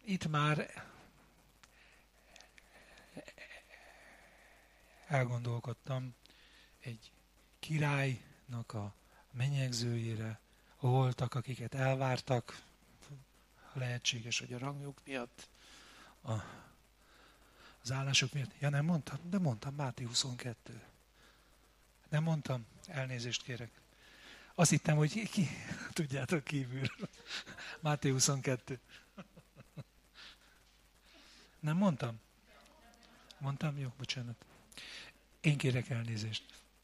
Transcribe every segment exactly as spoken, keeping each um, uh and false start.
itt már elgondolkodtam egy királynak a menyegzőjére. Voltak, akiket elvártak, lehetséges, hogy a rangjuk miatt, a, az állások miatt. Ja, nem mondtam? De mondtam, Máté huszonkettő. Nem mondtam? Elnézést kérek. Azt hittem, hogy ki, ki tudjátok kívül. Máté huszonkettő. Nem mondtam? Mondtam? Jó, bocsánat. Én kérek elnézést.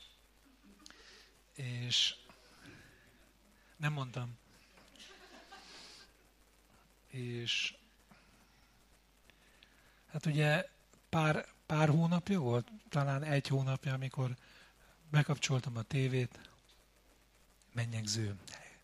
És nem mondtam. És hát ugye pár, pár hónapja volt, talán egy hónapja, amikor bekapcsoltam a tévét, mennyegző.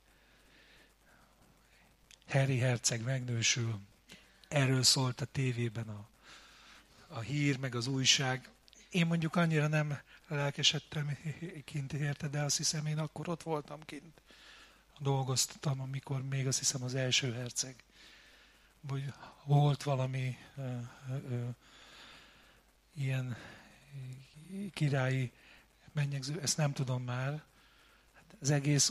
Harry herceg megnősül, erről szólt a tévében a, a hír, meg az újság. Én mondjuk annyira nem lelkesedtem kint érte, de azt hiszem, én akkor ott voltam kint. Dolgoztam, amikor még azt hiszem az első herceg. Vagy volt valami ö, ö, ilyen királyi mennyegző, ezt nem tudom már. Az egész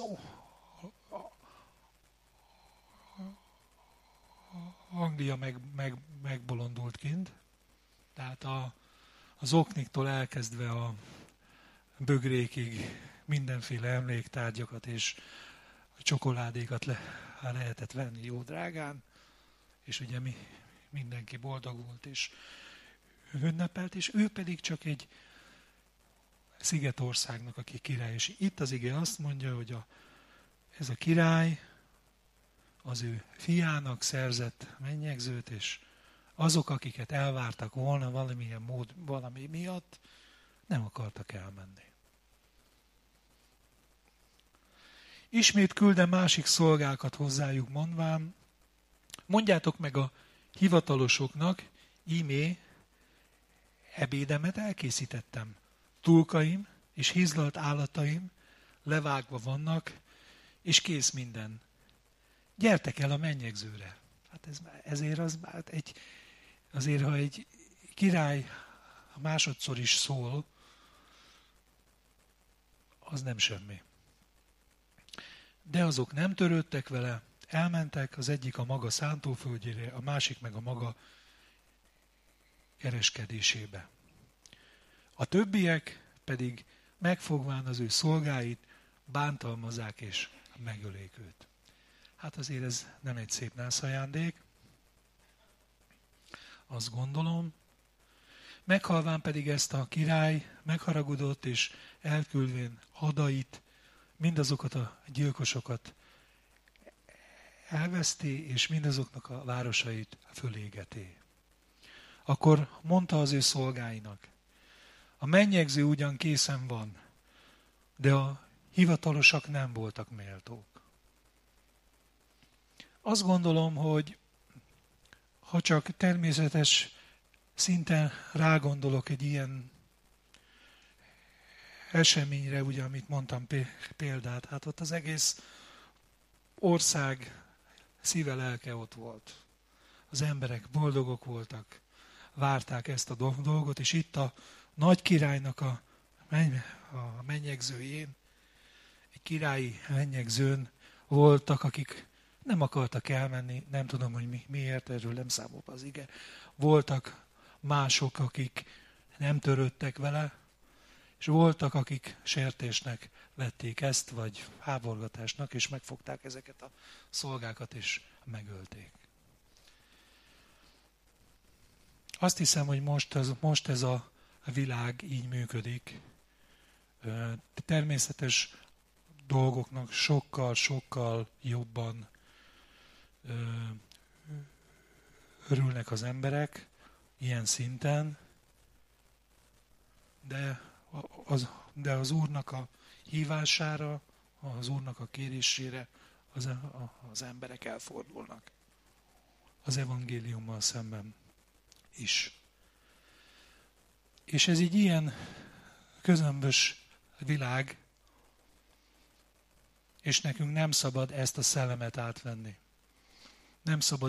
Anglia meg, meg, megbolondult kint. Tehát a, az okniktól elkezdve a bögrékig mindenféle emléktárgyakat és csokoládékat le, lehetett venni jó drágán, és ugye mi, mindenki boldog volt és ünnepelt, és ő pedig csak egy szigetországnak, aki király. És itt az ige azt mondja, hogy a, ez a király az ő fiának szerzett mennyegzőt, és azok, akiket elvártak volna valamilyen mód, valami miatt, nem akartak elmenni. Ismét küldem másik szolgákat hozzájuk mondván, mondjátok meg a hivatalosoknak, ímé ebédemet elkészítettem. Tulkaim és hízlalt állataim levágva vannak, és kész minden. Gyertek el a mennyegzőre. Hát ez, ezért az, egy, azért, ha egy király másodszor is szól, az nem semmi. De azok nem törődtek vele, elmentek, az egyik a maga szántóföldjére, a másik meg a maga kereskedésébe. A többiek pedig megfogván az ő szolgáit, bántalmazzák és megölék őt. Hát azért ez nem egy szép nászajándék, azt gondolom. Meghalván pedig ezt a király megharagudott, és elküldvén hadait, mindazokat a gyilkosokat elveszti, és mindazoknak a városait fölégeti. Akkor mondta az ő szolgáinak, a mennyegző ugyan készen van, de a hivatalosak nem voltak méltók. Azt gondolom, hogy ha csak természetes szinten rágondolok egy ilyen eseményre, ugye, amit mondtam példát, hát ott az egész ország szíve, lelke ott volt. Az emberek boldogok voltak, várták ezt a dolgot, és itt a nagy királynak a, a mennyegzőjén, egy királyi mennyegzőn voltak, akik nem akartak elmenni, nem tudom, hogy mi, miért, erről nem számol az ige. Voltak mások, akik nem törődtek vele, és voltak, akik sértésnek vették ezt, vagy háborgatásnak, és megfogták ezeket a szolgákat, és megölték. Azt hiszem, hogy most, az, most ez a világ így működik. Természetes dolgoknak sokkal-sokkal jobban örülnek az emberek, ilyen szinten, de az, de az Úrnak a hívására, az Úrnak a kérésére az, az emberek elfordulnak. Az evangéliummal szemben is. És ez egy ilyen közömbös világ, és nekünk nem szabad ezt a szellemet átvenni. Nem szabad